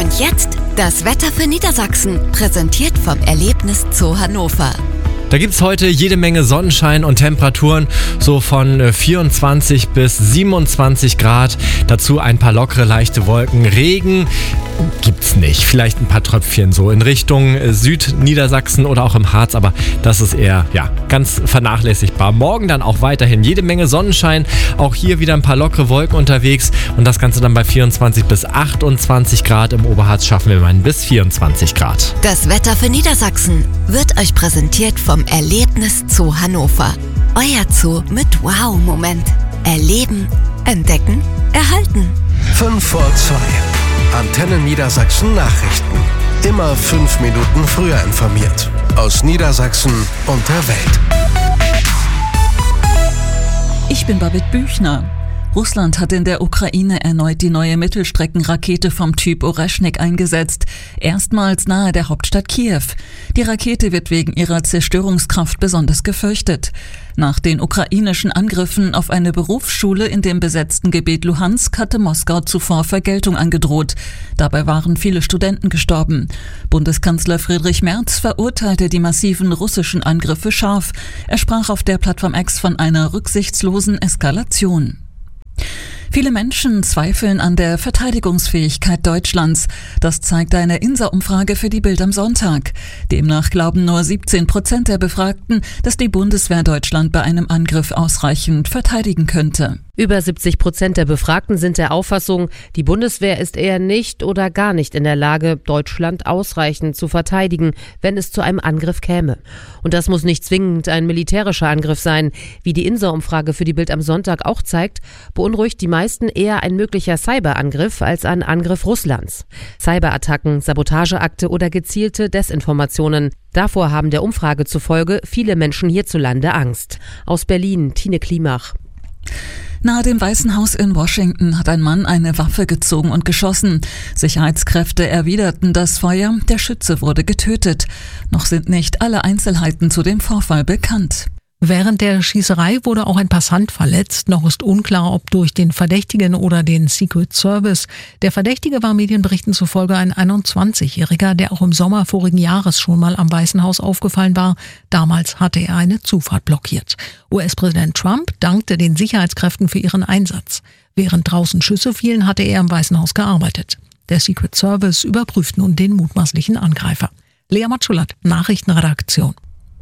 Und jetzt das Wetter für Niedersachsen, präsentiert vom Erlebnis Zoo Hannover. Da gibt's heute jede Menge Sonnenschein und Temperaturen, so von 24 bis 27 Grad. Dazu ein paar lockere, leichte Wolken. Regen gibt's nicht. Vielleicht ein paar Tröpfchen so in Richtung Südniedersachsen oder auch im Harz, aber das ist eher ganz vernachlässigbar. Morgen dann auch weiterhin jede Menge Sonnenschein. Auch hier wieder ein paar lockere Wolken unterwegs und das Ganze dann bei 24 bis 28 Grad. Im Oberharz schaffen wir mal bis 24 Grad. Das Wetter für Niedersachsen wird euch präsentiert vom Erlebnis Zoo Hannover. Euer Zoo mit Wow-Moment. Erleben, entdecken, erhalten. 5 vor 2. Antenne Niedersachsen Nachrichten. Immer 5 Minuten früher informiert. Aus Niedersachsen und der Welt. Ich bin Babette Büchner. Russland hat in der Ukraine erneut die neue Mittelstreckenrakete vom Typ Oreschnik eingesetzt, erstmals nahe der Hauptstadt Kiew. Die Rakete wird wegen ihrer Zerstörungskraft besonders gefürchtet. Nach den ukrainischen Angriffen auf eine Berufsschule in dem besetzten Gebiet Luhansk hatte Moskau zuvor Vergeltung angedroht. Dabei waren viele Studenten gestorben. Bundeskanzler Friedrich Merz verurteilte die massiven russischen Angriffe scharf. Er sprach auf der Plattform X von einer rücksichtslosen Eskalation. Viele Menschen zweifeln an der Verteidigungsfähigkeit Deutschlands. Das zeigt eine INSA-Umfrage für die Bild am Sonntag. Demnach glauben nur 17% der Befragten, dass die Bundeswehr Deutschland bei einem Angriff ausreichend verteidigen könnte. Über 70% der Befragten sind der Auffassung, die Bundeswehr ist eher nicht oder gar nicht in der Lage, Deutschland ausreichend zu verteidigen, wenn es zu einem Angriff käme. Und das muss nicht zwingend ein militärischer Angriff sein. Wie die INSA-Umfrage für die Bild am Sonntag auch zeigt, beunruhigt die meisten eher ein möglicher Cyberangriff als ein Angriff Russlands. Cyberattacken, Sabotageakte oder gezielte Desinformationen. Davor haben der Umfrage zufolge viele Menschen hierzulande Angst. Aus Berlin, Tine Klimach. Nahe dem Weißen Haus in Washington hat ein Mann eine Waffe gezogen und geschossen. Sicherheitskräfte erwiderten das Feuer, der Schütze wurde getötet. Noch sind nicht alle Einzelheiten zu dem Vorfall bekannt. Während der Schießerei wurde auch ein Passant verletzt. Noch ist unklar, ob durch den Verdächtigen oder den Secret Service. Der Verdächtige war Medienberichten zufolge ein 21-Jähriger, der auch im Sommer vorigen Jahres schon mal am Weißen Haus aufgefallen war. Damals hatte er eine Zufahrt blockiert. US-Präsident Trump dankte den Sicherheitskräften für ihren Einsatz. Während draußen Schüsse fielen, hatte er im Weißen Haus gearbeitet. Der Secret Service überprüft nun den mutmaßlichen Angreifer. Lea Matschulat, Nachrichtenredaktion.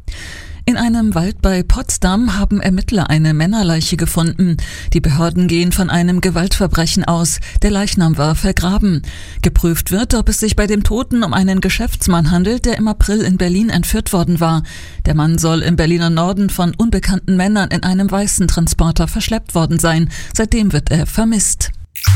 In einem Wald bei Potsdam haben Ermittler eine Männerleiche gefunden. Die Behörden gehen von einem Gewaltverbrechen aus. Der Leichnam war vergraben. Geprüft wird, ob es sich bei dem Toten um einen Geschäftsmann handelt, der im April in Berlin entführt worden war. Der Mann soll im Berliner Norden von unbekannten Männern in einem weißen Transporter verschleppt worden sein. Seitdem wird er vermisst.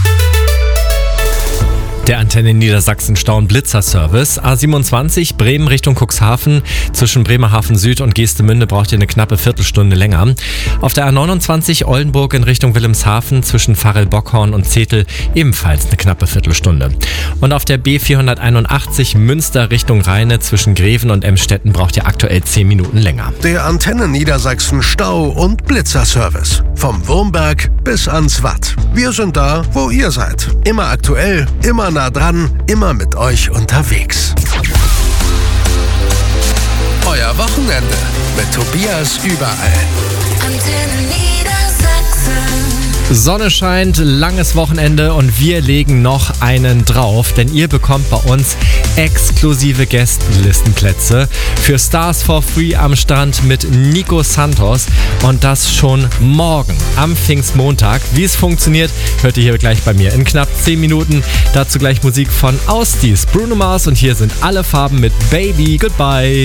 Der Antenne Niedersachsen Stau- und Blitzer-Service. A27 Bremen Richtung Cuxhaven. Zwischen Bremerhaven Süd und Geestemünde braucht ihr eine knappe Viertelstunde länger. Auf der A29 Oldenburg in Richtung Wilhelmshaven zwischen Varel-Bockhorn und Zetel ebenfalls eine knappe Viertelstunde. Und auf der B481 Münster Richtung Rheine zwischen Greven und Emstetten braucht ihr aktuell 10 Minuten länger. Der Antenne Niedersachsen Stau- und Blitzer-Service. Vom Wurmberg bis ans Watt. Wir sind da, wo ihr seid. Immer aktuell, immer nah dran, immer mit euch unterwegs. Euer Wochenende mit Tobias überall. Antenne Niedersachsen. Sonne scheint, langes Wochenende und wir legen noch einen drauf, denn ihr bekommt bei uns exklusive Gästenlistenplätze für Stars for Free am Strand mit Nico Santos und das schon morgen am Pfingstmontag. Wie es funktioniert, hört ihr hier gleich bei mir in knapp 10 Minuten. Dazu gleich Musik von Austis, Bruno Mars und hier sind alle Farben mit Baby Goodbye.